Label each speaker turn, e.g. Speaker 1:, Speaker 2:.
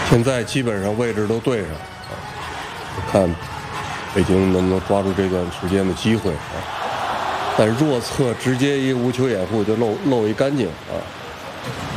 Speaker 1: 现在基本上位置都对上啊，看北京能不能抓住这段时间的机会啊。但弱侧直接一个无球掩护就漏一干净啊。